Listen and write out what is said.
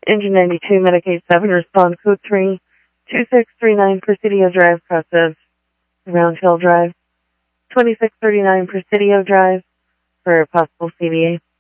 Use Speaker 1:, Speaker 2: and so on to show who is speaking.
Speaker 1: Engine 92, Medicaid 7, respond code 3, 2639 Presidio Drive, process Round Hill Drive, 2639 Presidio Drive for possible CVA.